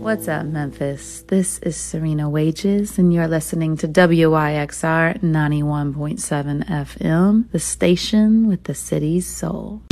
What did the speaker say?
What's up, Memphis? This is Serena Wages, and you're listening to WYXR 91.7 FM, the station with the city's soul.